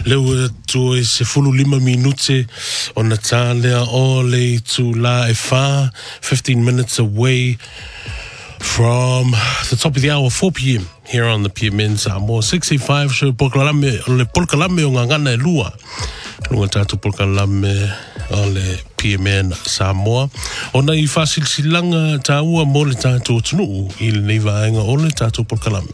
Leo tu e se fulu lima minute o na tālea o le tu la e wha, 15 minutes away from the top of the hour, 4 p.m. here on the PMN Samoa 65 show. Le polkalame o ngangana e lua. Lunga tātu polkalame o le PMN Samoa. Ona I whasilsilanga tāua mo le tātu o tunu I le nei vaenga o le tātu polkalame.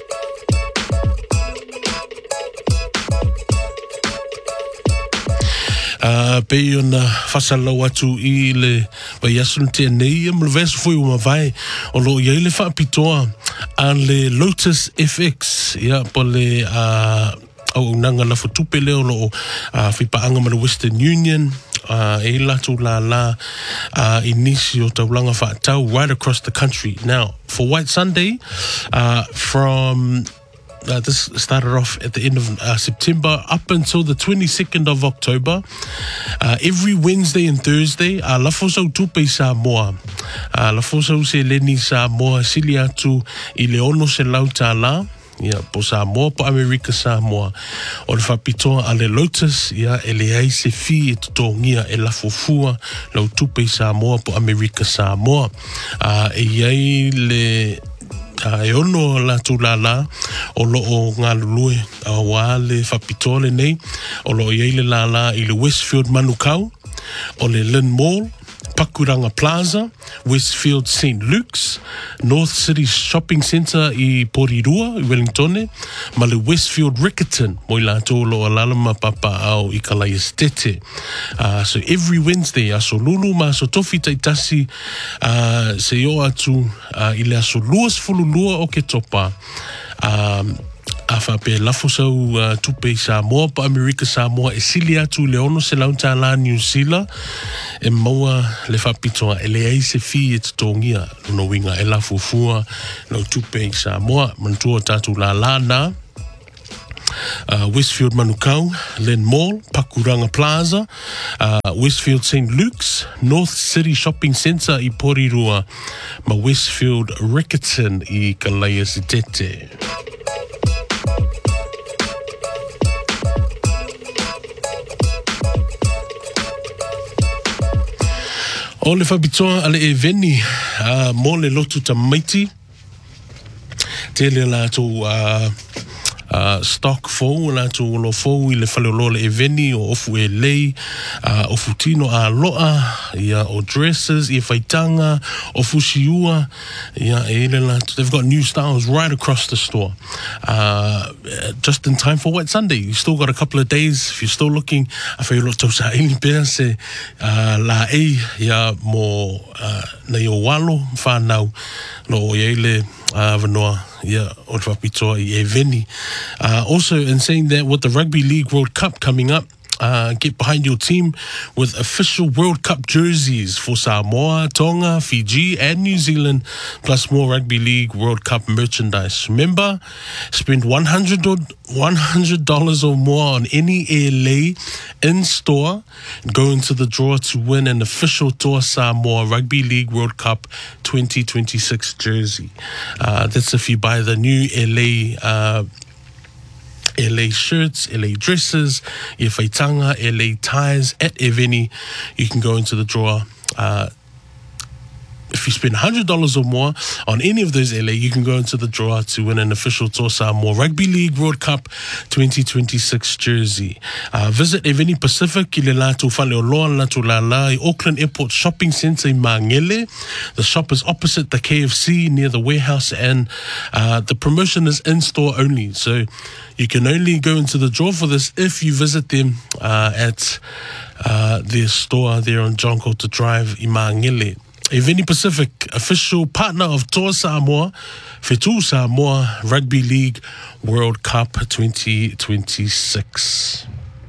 Pei ona whasalau atu I le vai asun te nei ma le vesu fui o mawai o lo iai le whaapitoa a le Lotus FX ia po le au nanga la futupe leo lo whipaanga ma le Western Union e latu la inisi o taulanga whaatau right across the country. Now for White Sunday from this started off at the end of September up until the 22nd of October. Every Wednesday and Thursday, lafosau tupe Samoa. Lafosau se leni Samoa sili atu I le ono se lau tāla. Ia, po Samoa, po Amerika Samoa. O le whapitoa a le Lotus, ia, e le ai se fi e tutongia e lafofua lau tupe Samoa po Amerika Samoa. E iai le e ono la tulala o lo o ngā lulue a wā le whapitole nei o lo iei le lala I le Westfield Manukau o le Lynn Mall, Pakuranga Plaza, Westfield St. Luke's, North City Shopping Centre I Porirua, I Wellingtone, ma le Westfield Rickerton, mo I la tōlo a lalama papa au I Kalaiestete. So every Wednesday, aso lulu ma aso tofi taitasi, se o atu, I le aso luas fululua o ke topa, a whape lafosau tupe Samoa pa Amerika Samoa e sili atu le ono se launta la New Zealand e maua le whapitoa e le ai se fi e tutongia no winga e lafofua no tupe Samoa mantua tatu la na Westfield Manukau, Lynn Mall, Pakuranga Plaza, Westfield St. Luke's, North City Shopping Centre I Porirua, ma Westfield Rickerton I Kalaiestete. O le whabitoa ale e veni mo le lotu tamaiti te le la tō stock fou la tō lo fou I le whaleoloa le e veni o ofu e lei ofu tino a loa ia o dresses I whaitanga ofu siua ia e le la they've got new styles right across the store just in time for White Sunday. You still got a couple of days if you're still looking a whaelo tau sa ili pēr se la e ia mo nei o walo whanau no i eile vanoa ia o te whapitoa I e veni. Also in saying that with the Rugby League World Cup coming up, get behind your team with official World Cup jerseys for Samoa, Tonga, Fiji and New Zealand, plus more Rugby League World Cup merchandise. Remember, spend $100 or more on any LA in-store and go into the draw to win an official Toa Samoa Rugby League World Cup 2026 jersey. That's if you buy the new LA shirts, LA dresses, I whaitanga, LA ties at Eveni. You can go into the draw. If you spend $100 or more on any of those LA, you can go into the draw to win an official Toa Samoa Rugby League World Cup 2026 jersey. Visit Eveni Pacific, I le latu whaleoloa latu la Auckland Airport Shopping Centre I Mangele. The shop is opposite the KFC near the warehouse and the promotion is in-store only. So you can only go into the draw for this if you visit them at their store there on John Coulter Drive I Mangele. Eveni Pacific, official partner of Toa Samoa, Fetu Samoa Rugby League World Cup 2026.